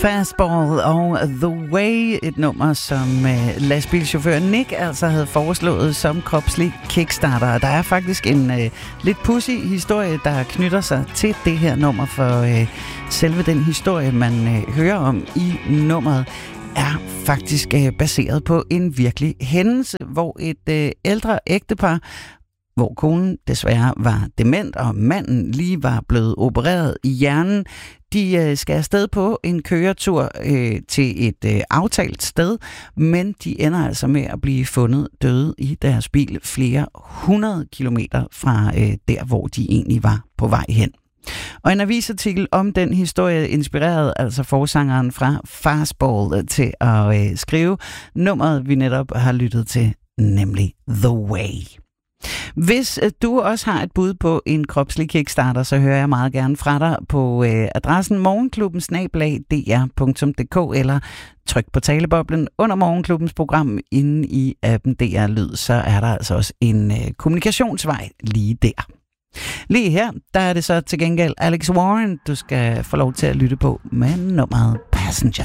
Fastball og The Way, et nummer, som lastbilchauffør Nick altså havde foreslået som kropslig kickstarter. Der er faktisk en lidt pudsig historie, der knytter sig til det her nummer, for selve den historie, man hører om i nummeret, er faktisk baseret på en virkelig hændelse, hvor et ældre ægtepar, hvor konen desværre var dement, og manden lige var blevet opereret i hjernen. De skal afsted på en køretur til et aftalt sted, men de ender altså med at blive fundet døde i deres bil flere 100 kilometer fra der, hvor de egentlig var på vej hen. Og en avisartikel om den historie inspirerede altså forsangeren fra Fastball til at skrive nummeret, vi netop har lyttet til, nemlig The Way. Hvis du også har et bud på en kropslig kickstarter, så hører jeg meget gerne fra dig på adressen morgenklubben@dr.dk eller tryk på taleboblen under Morgenklubbens program inde i appen DR Lyd, så er der altså også en kommunikationsvej lige der. Lige her, der er det så til gengæld Alex Warren, du skal få lov til at lytte på med nummeret Passenger.